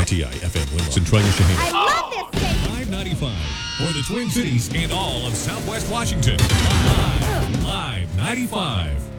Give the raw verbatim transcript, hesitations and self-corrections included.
I T I F M Winlow. Centralia Shaheen. I love this station. five ninety-five for the Twin Cities and all of Southwest Washington. Live, Live ninety-five.